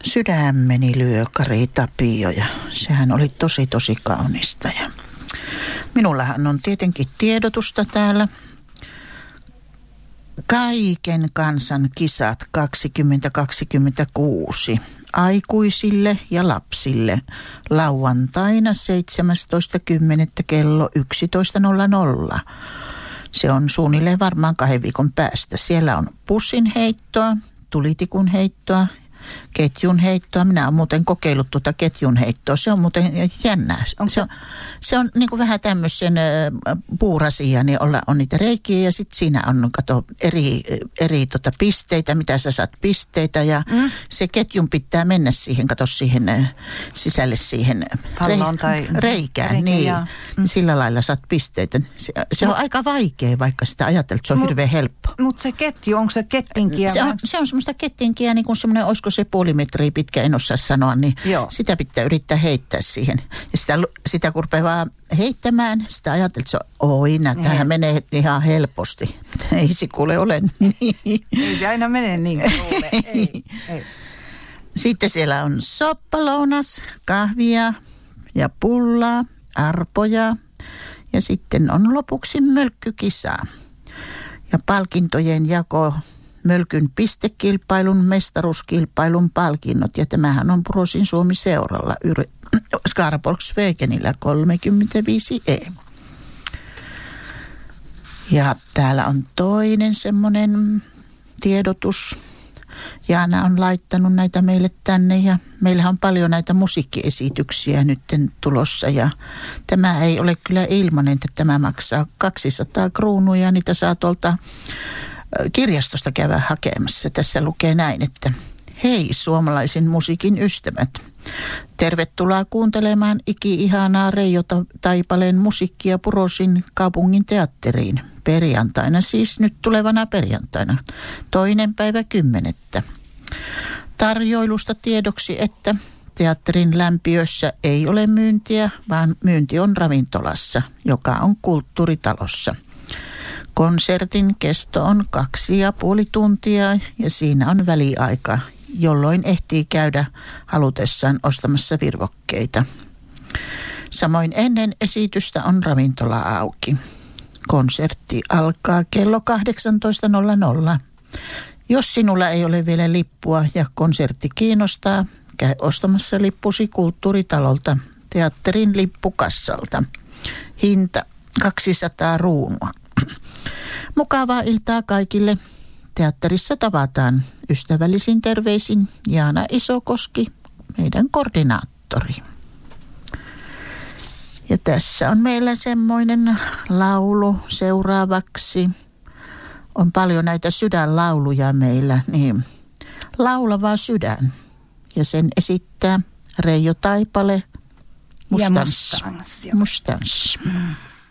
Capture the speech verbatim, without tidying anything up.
Sydämeni lyö Kari Tapio ja sehän oli tosi tosi kaunista. Ja minullahan on tietenkin tiedotusta täällä. Kaiken kansan kisat kaksituhattakaksikymmentäkuusi aikuisille ja lapsille lauantaina seitsemästoista kymmenettä kello yksitoista nolla nolla. Se on suunnilleen varmaan kahden viikon päästä. Siellä on pussin heittoa, tulitikun heittoa, ketjun heittoa. Minä olen muuten kokeillut tuota ketjun heittoa. Se on muuten jännää. Se on, se on niin kuin vähän tämmöisen puurasia, niin olla, on niitä reikiä ja sitten siinä on kato, eri, eri tota pisteitä, mitä sä saat pisteitä. Ja mm. se ketjun pitää mennä siihen, kato siihen sisälle siihen Pallon tai reikään. Reikä, niin, mm. sillä lailla saat pisteitä. Se, se no. on aika vaikea, vaikka sitä ajattelet, se on mut, hirveän helppo. Mutta se ketju, onko se kettinkiä? Se on, se on semmoista kettinkiä, niin kuin semmoinen, olisiko se puoli metriä pitkä, en osaa sanoa, niin Joo. sitä pitää yrittää heittää siihen. Ja sitä, sitä kun rupeaa vaan heittämään, sitä ajattelet, että se on, oi, tämähän menee ihan helposti. Ei se kuule ole niin. Ei se aina mene niin kuule. Ei, ei. Sitten siellä on soppalounas, kahvia ja pullaa, arpoja ja sitten on lopuksi mölkkykisa. Ja palkintojen jako, mölkyn pistekilpailun, mestaruuskilpailun palkinnot. Ja tämähän on Purosin Suomi-seuralla Skaraborgsvägenillä kolmekymmentäviisi E. Ja täällä on toinen semmoinen tiedotus. Jaana on laittanut näitä meille tänne ja meillähän on paljon näitä musiikkiesityksiä nyt tulossa. Ja tämä ei ole kyllä ilmainen, että tämä maksaa kaksisataa kruunuja. Niitä saa tuolta kirjastosta käydä hakemassa. Tässä lukee näin, että hei suomalaisen musiikin ystävät. Tervetuloa kuuntelemaan iki-ihanaa Reijo Taipaleen musiikkia Purosin kaupungin teatteriin. Perjantaina, siis nyt tulevana perjantaina, toinen päivä kymmenettä. Tarjoilusta tiedoksi, että teatterin lämpiössä ei ole myyntiä, vaan myynti on ravintolassa, joka on kulttuuritalossa. Konsertin kesto on kaksi ja puoli tuntia ja siinä on väliaika, jolloin ehtii käydä halutessaan ostamassa virvokkeita. Samoin ennen esitystä on ravintola auki. Konsertti alkaa kello kahdeksantoista nolla nolla. Jos sinulla ei ole vielä lippua ja konsertti kiinnostaa, käy ostamassa lippusi kulttuuritalolta teatterin lippukassalta. Hinta kaksisataa ruunua. Mukavaa iltaa kaikille. Teatterissa tavataan ystävällisin terveisin Jaana Isokoski, meidän koordinaattori. Ja tässä on meillä semmoinen laulu seuraavaksi. On paljon näitä sydänlauluja meillä, niin Laulavaa sydän. Ja sen esittää Reijo Taipale Mustans. Ja Mustans. Mustans. Mm.